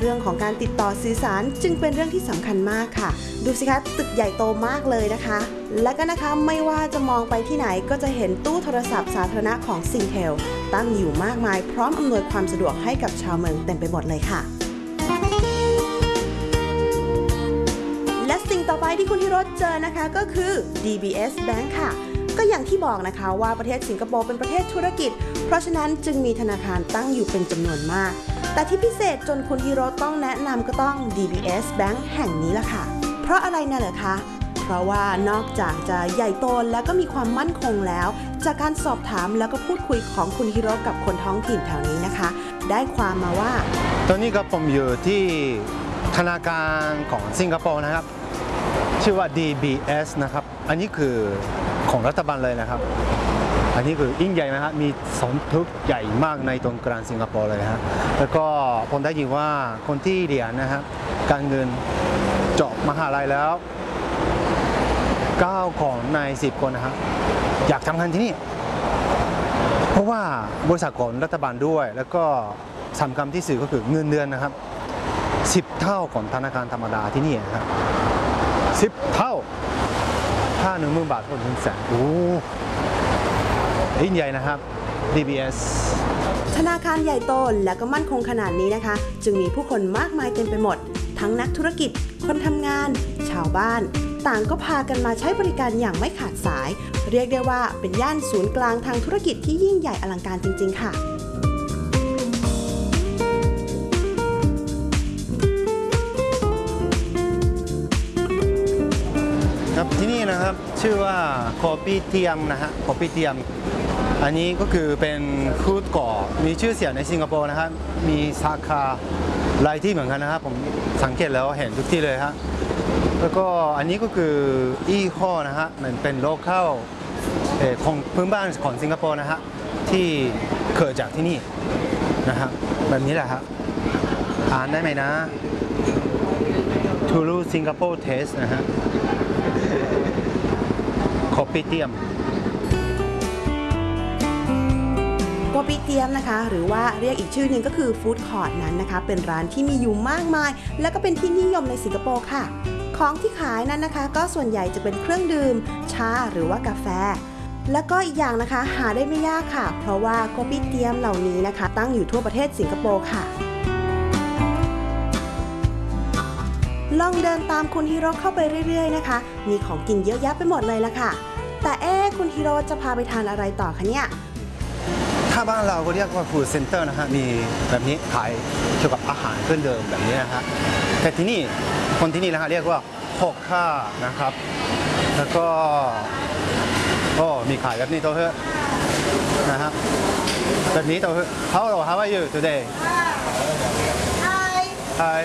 รื่องของการติดต่อสื่อสารจึงเป็นเรื่องที่สำคัญมากค่ะดูสิคะตึกใหญ่โตมากเลยนะคะและก็นะคะไม่ว่าจะมองไปที่ไหนก็จะเห็นตู้โทรศัพท์สาธารณะของซิงเทลตั้งอยู่มากมายพร้อมอำนวยความสะดวกให้กับชาวเมืองเต็มไปหมดเลยค่ะและสิ่งต่อไปที่คุณฮิโรเจอนะคะก็คือ DBS Bank ค่ะก็อย่างที่บอกนะคะว่าประเทศสิงคโปร์เป็นประเทศธุรกิจเพราะฉะนั้นจึงมีธนาคารตั้งอยู่เป็นจำนวนมากแต่ที่พิเศษจนคุณฮิโรต้องแนะนำก็ต้อง DBS Bank แห่งนี้ล่ะค่ะเพราะอะไรน่ะเหรอคะเพราะว่านอกจากจะใหญ่โตและก็มีความมั่นคงแล้วจากการสอบถามแล้วก็พูดคุยของคุณฮิโรกับคนท้องถิ่นแถวนี้นะคะได้ความมาว่าตอนนี้ก็ผมอยู่ที่ธนาคารของสิงคโปร์นะครับชื่อว่า DBS นะครับอันนี้คือของรัฐบาลเลยนะครับอันนี้คือยิ่งใหญ่นะครับมีสำนักใหญ่มากในตรงกลางสิงคโปร์เลยนะแล้วก็ผมได้ยินว่าคนที่เรียนนะครับการเงินจบมหาลัยแล้ว9คนใน10คนนะครับอยากทำงานที่นี่เพราะว่าบริษัทของรัฐบาลด้วยแล้วก็สำคัญที่สุดก็คือเงินเดือนนะครับ10 เท่าของธนาคารธรรมดาที่นี่นะครับ10 เท่าถ้า10,000 บาทก็100,000โอ้ยิ่งใหญ่นะครับ DBS ธนาคารใหญ่โตและก็มั่นคงขนาดนี้นะคะจึงมีผู้คนมากมายเต็มไปหมดทั้งนักธุรกิจคนทำงานชาวบ้านต่างก็พากันมาใช้บริการอย่างไม่ขาดสายเรียกได้ว่าเป็นย่านศูนย์กลางทางธุรกิจที่ยิ่งใหญ่อลังการจริงๆค่ะครับที่นี่นะครับชื่อว่าคอปี้เทียมนะฮะคอปี้เทียมอันนี้ก็คือเป็นฟู้ดก่อมีชื่อเสียงในสิงคโปร์นะครับมีสาขาหลายที่เหมือนกันนะครับผมสังเกตแล้วเห็นทุกที่เลยครับแล้วก็อันนี้ก็คือยี่ห้อนะฮะมันเป็นโลเคอลของพื้นบ้านของสิงคโปร์นะฮะที่เกิดจากที่นี่นะฮะแบบนี้แหละครับอ่านได้ไหมนะทูรูสิงคโปร์เทสนะฮะคอปี้เทียมโกปิเตียมนะคะหรือว่าเรียกอีกชื่อหนึ่งก็คือฟู้ดคอร์ทนั้นนะคะเป็นร้านที่มีอยู่มากมายและก็เป็นที่นิยมในสิงคโปร์ค่ะของที่ขายนั้นนะคะก็ส่วนใหญ่จะเป็นเครื่องดื่มชาหรือว่ากาแฟและก็อีกอย่างนะคะหาได้ไม่ยากค่ะเพราะว่าโกปิเตียมเหล่านี้นะคะตั้งอยู่ทั่วประเทศสิงคโปร์ค่ะลองเดินตามคุณฮิโร่เข้าไปเรื่อยๆนะคะมีของกินเยอะแยะไปหมดเลยละค่ะแต่คุณฮิโร่จะพาไปทานอะไรต่อคะเนี่ยถ้าบ้านเราก็เรียกว่าฟู้ดเซ็นเตอร์นะฮะมีแบบนี้ขายเกี่ยวกับอาหารเครื่องดื่มแบบนี้นะฮะแต่ที่นี่คนที่นี่นะฮะเรียกว่าฮอกค่านะครับแล้วก็มีขายแบบนี้ตัวเถอะนะฮะแบบนี้ตัวเถอะ How are you today Hi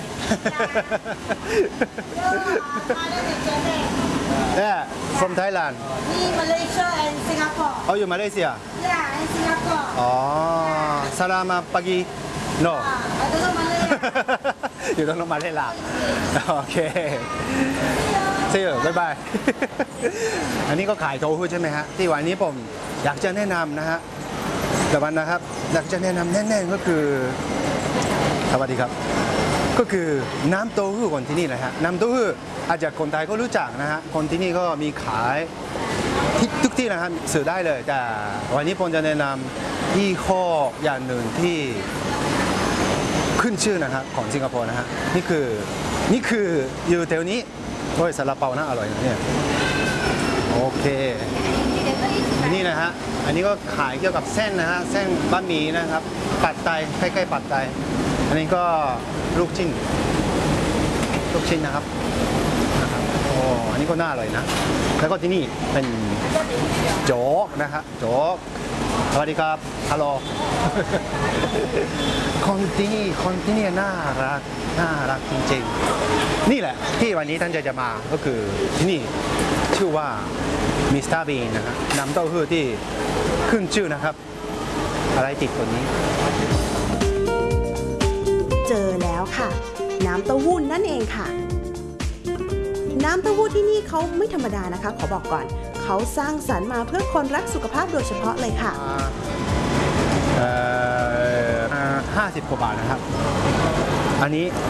Yeah from Thailand Malaysia and Singapore Oh you Malaysia Yeah and Singapore Oh Selamat pagi No I don't know Malay อยู่ตรงมาเลยล่ะโอเคSee you bye bye อันนี้ก็ขายโต๊ะใช่ไหมฮะที่วันนี้ผมอยากจะแนะนำนะฮะแต่วันนะครับอยากจะแนะนำแน่ๆก็คือสวัสดีครับก็คือน้ำเต้าหู้คนที่นี่นะฮะน้ำเต้าหู้อาจจะคนไทยก็รู้จักนะฮะคนที่นี่ก็มีขายทุกที่นะครับซื้อได้เลยแต่วันนี้ผมจะแนะนำยี่ห้ออย่างหนึ่งที่ขึ้นชื่อนะครับของสิงคโปร์นะฮะนี่คืออยู่แถวนี้โอ้ยซาลาเปาน่าอร่อยนะเนี่ยโอเคนี่นะฮะอันนี้ก็ขายเกี่ยวกับเส้นนะฮะเส้นบะหมี่นะครับปัดไตใกล้ๆปัดไตอันนี้ก็ลูกชิ้นนะครับโอ้อันนี้ก็น่าอร่อยนะแล้วก็ที่นี่เป็นโจ๊กนะฮะโจ๊กสวัสดีครับฮัลโหลคนที่นี่น่ารักจริงๆนี่แหละที่วันนี้ท่านจะมาก็คือที่นี่ชื่อว่ามิสเตอร์บีนนะฮะน้ำเต้าหู้ที่ขึ้นชื่อนะครับอะไรติดคนนี้เจอแล้วค่ะน้ำเต้าหู้นั่นเองค่ะน้ำเต้าหู้ที่นี่เขาไม่ธรรมดานะคะขอบอกก่อนเขาสร้างสรรค์มาเพื่อคนรักสุขภาพโดยเฉพาะเลยค่ะ 50 กว่าบาทนะครับอันนี้